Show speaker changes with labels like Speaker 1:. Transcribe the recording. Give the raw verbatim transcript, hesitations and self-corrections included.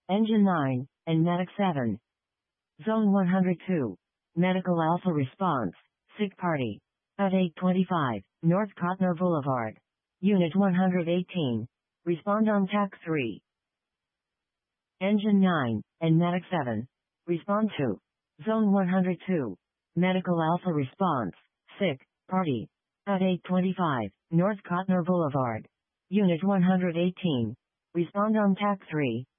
Speaker 1: Engine nine, and Medic seven. Zone one hundred two. Medical Alpha response. Sick party. At eight twenty-five, North Kotner Boulevard. Unit one hundred eighteen. Respond on T A C three. Engine nine, and Medic seven. Respond to. Zone one hundred two. Medical Alpha response. Sick party. At eight twenty-five, North Kotner Boulevard. Unit one hundred eighteen. Respond on T A C three.